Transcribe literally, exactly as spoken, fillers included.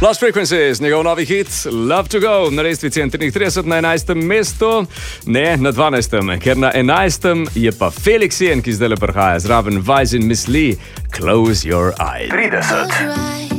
Lost Frequencies, njegov novi hit Love to Go na lestvici trideset na enajstem mestu, ne na dvanajstem, ker na enajstem je pa Felix Jen, ki zdaj le prihaja zraven Vizin Miss Lee, Close Your Eyes. trideset.